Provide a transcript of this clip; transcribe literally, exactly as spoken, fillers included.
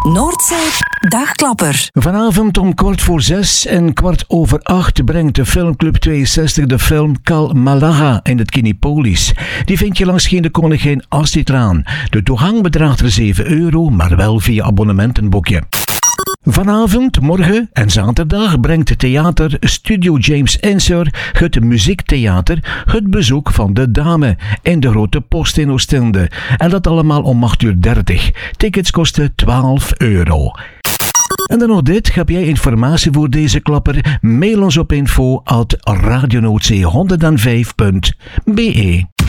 Noordzee Dagklapper. Vanavond om kwart voor zes en kwart over acht brengt de Filmclub tweeënzestig de film Kal Malaga in het Kinepolis. Die vind je langs de Koningin Astridlaan. De toegang bedraagt er zeven euro, maar wel via abonnementenboekje. Vanavond, morgen en zaterdag brengt theater Studio James Ensor het muziektheater het bezoek van de Dame in de Grote Post in Oostende. En dat allemaal om acht uur dertig. Tickets kosten twaalf euro. En dan nog dit, heb jij informatie voor deze klapper? Mail ons op info at radionoordzee honderdvijf punt be.